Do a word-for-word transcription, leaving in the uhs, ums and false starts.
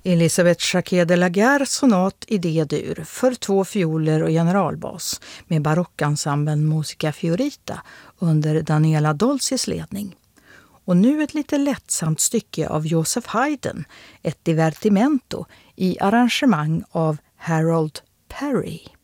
Elisabeth Jacquet de la Guerre sonat i D-dur för två fioler och generalbas med barockensemblen Musica Fiorita under Daniela Dolcis ledning. Och nu ett lite lättsamt stycke av Joseph Haydn, ett divertimento i arrangemang av Harold Perry.